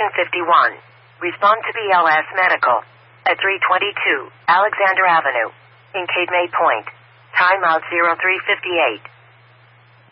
Station 51. Respond to BLS Medical. At 322 Alexander Avenue. In Cape May Point. Timeout 0358.